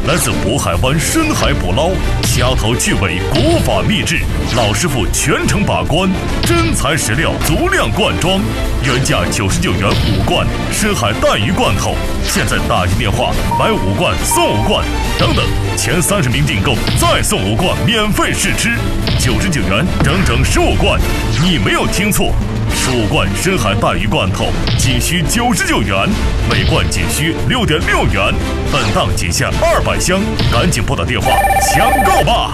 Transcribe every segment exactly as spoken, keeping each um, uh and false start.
来自渤海湾深海捕捞，虾头去尾，古法秘制，老师傅全程把关，真材实料，足量灌装，原价九十九元五罐深海带鱼罐头，现在打进电话买五罐送五罐，等等，前三十名订购再送五罐免费试吃，九十九元整整十五罐，你没有听错。十五罐深海带鱼罐头仅需九十九元，每罐仅需六点六元，本档仅限二百箱，赶紧拨打电话抢购吧！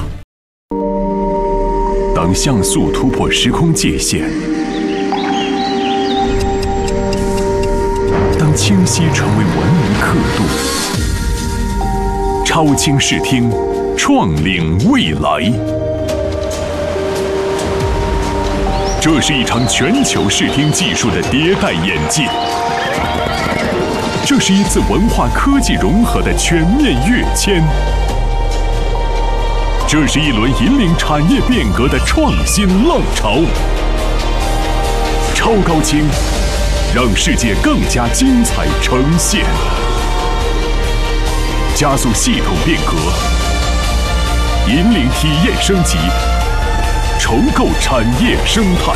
当像素突破时空界限，当清晰成为文明刻度，超清视听，创领未来。这是一场全球视听技术的迭代演进，这是一次文化科技融合的全面跃迁，这是一轮引领产业变革的创新浪潮。超高清，让世界更加精彩呈现，加速系统变革，引领体验升级。重构产业生态，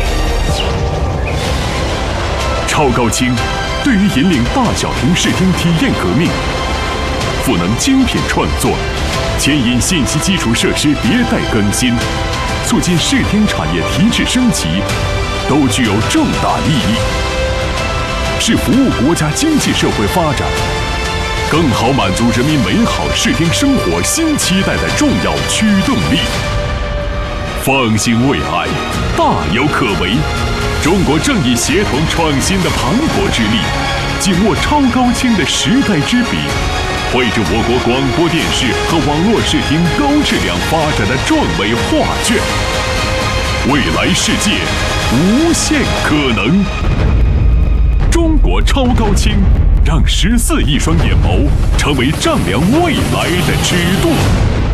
超高清对于引领大小屏视听体验革命，赋能精品创作，牵引信息基础设施迭代更新，促进视听产业提质升级，都具有重大意义，是服务国家经济社会发展，更好满足人民美好视听生活新期待的重要驱动力。放心未来，大有可为。中国正以协同创新的磅礴之力，紧握超高清的时代之笔，绘制我国广播电视和网络视听高质量发展的壮伟画卷。未来世界，无限可能。中国超高清，让十四亿双眼眸成为丈量未来的尺度。